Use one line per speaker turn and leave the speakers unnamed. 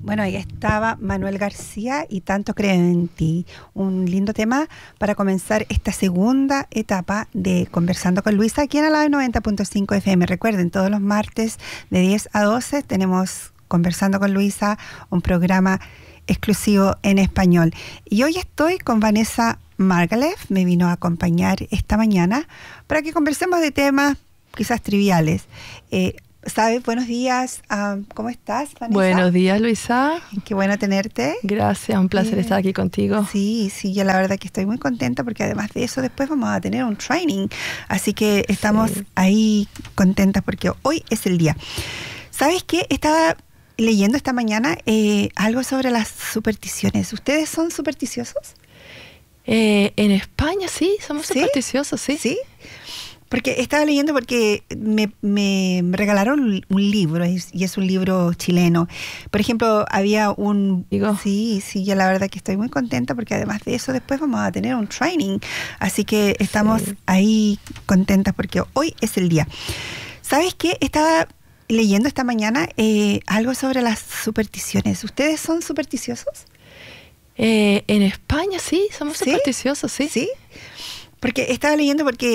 Bueno, ahí estaba Manuel García y Tanto creo en ti. Un lindo tema para comenzar esta segunda etapa de Conversando con Luisa aquí en la 90.5 FM. Recuerden, todos los martes de 10 a 12 tenemos Conversando con Luisa, un programa exclusivo en español. Y hoy estoy con Vanessa Margalef, me vino a acompañar esta mañana para que conversemos de temas quizás triviales. ¿Sabes? Buenos días. ¿Cómo estás, Vanessa?
Buenos días, Luisa.
Qué bueno tenerte.
Gracias, un placer estar aquí contigo.
Sí, yo la verdad que estoy muy contenta porque además de eso después vamos a tener un training. Así que estamos ahí contentas porque hoy es el día. ¿Sabes qué? Estaba leyendo esta mañana algo sobre las supersticiones. ¿Ustedes son supersticiosos?
En España sí, somos supersticiosos, sí.
¿Sí? Porque estaba leyendo porque me regalaron un libro y es un libro chileno. Por ejemplo, había un... Sí, yo la verdad que estoy muy contenta porque además de eso después vamos a tener un training. Así que estamos ahí contentas porque hoy es el día. ¿Sabes qué? Estaba leyendo esta mañana algo sobre las supersticiones. ¿Ustedes son supersticiosos?
En España sí, somos supersticiosos, sí.
¿Sí? Porque estaba leyendo porque